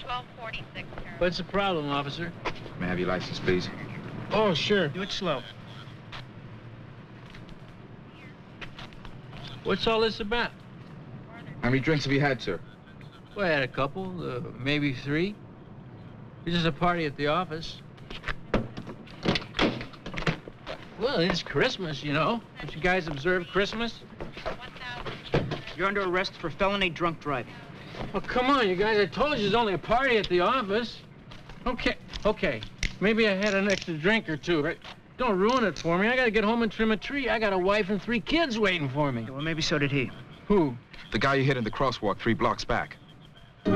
1246, sir. What's the problem, officer? May I have your license, please? Oh, sure. Do it slow. What's all this about? How many drinks have you had, sir? Well, I had a couple, maybe 3. It's just a party at the office. Well, it's Christmas, you know. Don't you guys observe Christmas? 1000. You're under arrest for felony drunk driving. Oh, come on, you guys. I told you it's only a party at the office. Okay. Maybe I had an extra drink or 2, right? Don't ruin it for me. I gotta get home and trim a tree. I got a wife and 3 kids waiting for me. Yeah, well, maybe so did he. Who? The guy you hit in the crosswalk 3 blocks back.